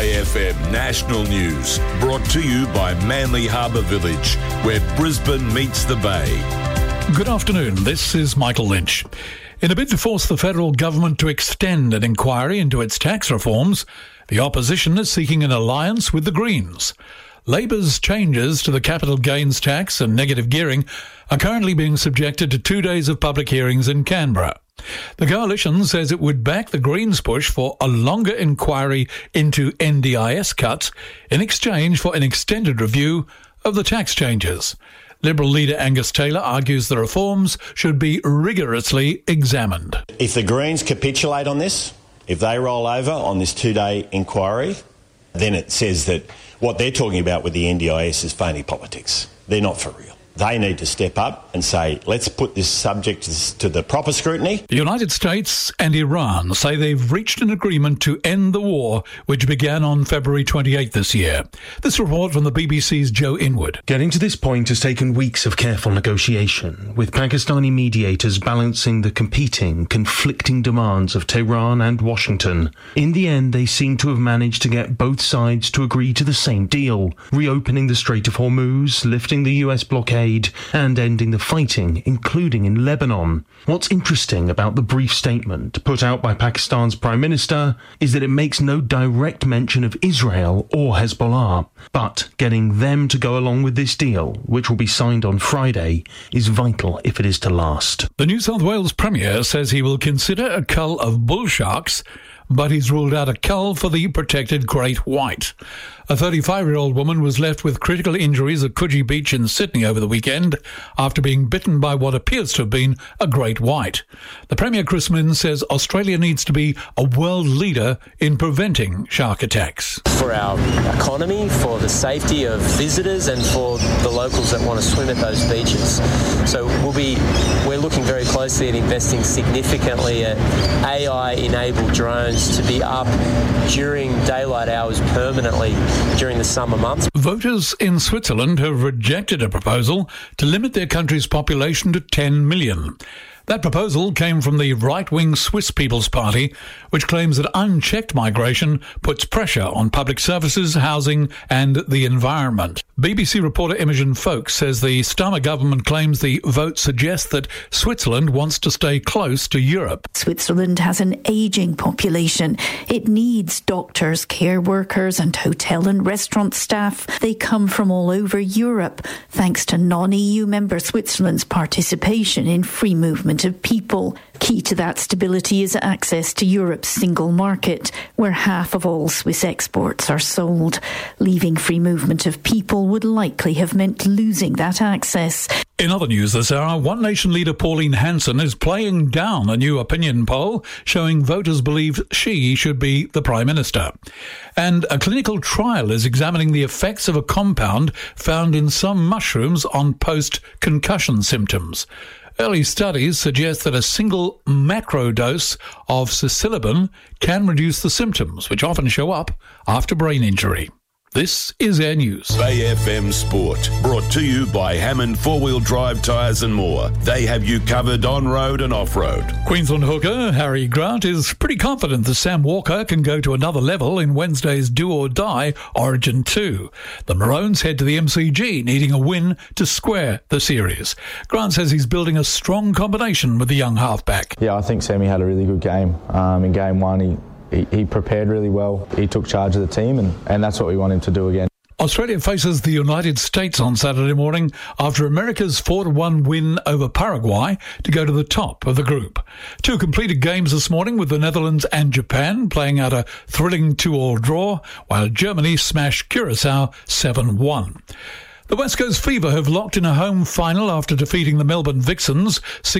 Bay FM National News, brought to you by Manly Harbour Village, where Brisbane meets the Bay. Good afternoon, this is Michael Lynch. In a bid to force the federal government to extend an inquiry into its tax reforms, the opposition is seeking an alliance with the Greens. Labor's changes to the capital gains tax and negative gearing are currently being subjected to 2 days of public hearings in Canberra. The coalition says it would back the Greens' push for a longer inquiry into NDIS cuts in exchange for an extended review of the tax changes. Liberal leader Angus Taylor argues the reforms should be rigorously examined. If the Greens capitulate on this, if they roll over on this 2-day inquiry, then it says that what they're talking about with the NDIS is phony politics. They're not for real. They need to step up and say, let's put this subject to the proper scrutiny. The United States and Iran say they've reached an agreement to end the war, which began on February 28 this year. This report from the BBC's Joe Inwood. Getting to this point has taken weeks of careful negotiation, with Pakistani mediators balancing the conflicting demands of Tehran and Washington. In the end, they seem to have managed to get both sides to agree to the same deal, reopening the Strait of Hormuz, lifting the US blockade, and ending the fighting, including in Lebanon. What's interesting about the brief statement put out by Pakistan's Prime Minister is that it makes no direct mention of Israel or Hezbollah. But getting them to go along with this deal, which will be signed on Friday, is vital if it is to last. The New South Wales Premier says he will consider a cull of bull sharks, but he's ruled out a cull for the protected great white. A 35-year-old woman was left with critical injuries at Coogee Beach in Sydney over the weekend after being bitten by what appears to have been a great white. The Premier, Chris Minns, says Australia needs to be a world leader in preventing shark attacks. For our economy, for the safety of visitors and for the locals that want to swim at those beaches. So we're looking very closely at investing significantly at AI-enabled drones to be up during daylight hours permanently during the summer months. Voters in Switzerland have rejected a proposal to limit their country's population to 10 million. That proposal came from the right-wing Swiss People's Party, which claims that unchecked migration puts pressure on public services, housing and the environment. BBC reporter Imogen Foulkes says the Starmer government claims the vote suggests that Switzerland wants to stay close to Europe. Switzerland has an ageing population. It needs doctors, care workers and hotel and restaurant staff. They come from all over Europe, thanks to non-EU member Switzerland's participation in free movement of people. Key to that stability is access to Europe's single market, where half of all Swiss exports are sold. Leaving free movement of people would likely have meant losing that access. In other news this hour, One Nation leader Pauline Hanson is playing down a new opinion poll showing voters believe she should be the Prime Minister. And a clinical trial is examining the effects of a compound found in some mushrooms on post-concussion symptoms. Early studies suggest that a single macro dose of psilocybin can reduce the symptoms, which often show up after brain injury. This is Air News. Bay FM Sport, brought to you by Hammond 4-Wheel Drive Tyres and More. They have you covered on-road and off-road. Queensland hooker Harry Grant is pretty confident that Sam Walker can go to another level in Wednesday's do-or-die Origin 2. The Maroons head to the MCG, needing a win to square the series. Grant says he's building a strong combination with the young halfback. Yeah, I think Sammy had a really good game. In game one, he prepared really well. He took charge of the team, and that's what we want him to do again. Australia faces the United States on Saturday morning after America's 4-1 win over Paraguay to go to the top of the group. Two completed games this morning with the Netherlands and Japan playing out a thrilling 2-2 draw, while Germany smashed Curacao 7-1. The West Coast Fever have locked in a home final after defeating the Melbourne Vixens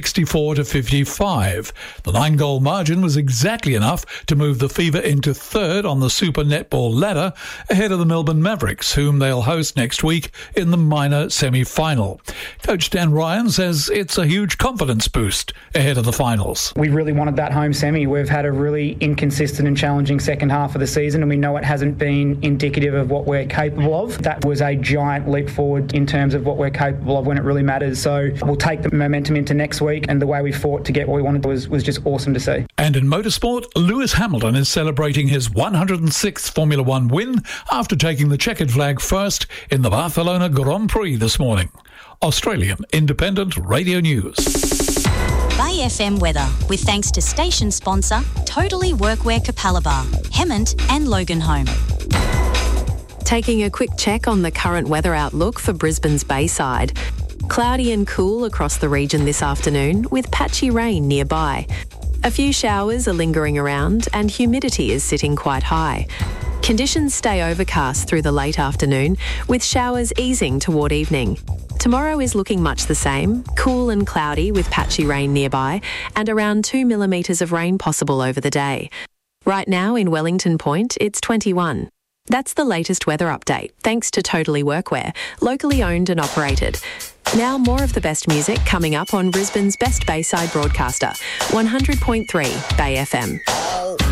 64-55. The 9-goal margin was exactly enough to move the Fever into third on the Super Netball ladder, ahead of the Melbourne Mavericks, whom they'll host next week in the minor semi-final. Coach Dan Ryan says it's a huge confidence boost ahead of the finals. We really wanted that home semi. We've had a really inconsistent and challenging second half of the season, and we know it hasn't been indicative of what we're capable of. That was a giant leap forward forward in terms of what we're capable of when it really matters. So we'll take the momentum into next week, and the way we fought to get what we wanted was just awesome to see. And in motorsport, Lewis Hamilton is celebrating his 106th Formula One win after taking the checkered flag first in the Barcelona Grand Prix this morning. Australian Independent Radio News. Bay FM weather, with thanks to station sponsor Totally Workwear Capalaba, Hemmant and Loganholme. Taking a quick check on the current weather outlook for Brisbane's Bayside. Cloudy and cool across the region this afternoon, with patchy rain nearby. A few showers are lingering around and humidity is sitting quite high. Conditions stay overcast through the late afternoon, with showers easing toward evening. Tomorrow is looking much the same, cool and cloudy with patchy rain nearby, and around 2 millimetres of rain possible over the day. Right now in Wellington Point, it's 21. That's the latest weather update, thanks to Totally Workwear, locally owned and operated. Now more of the best music coming up on Brisbane's best Bayside broadcaster, 100.3 Bay FM.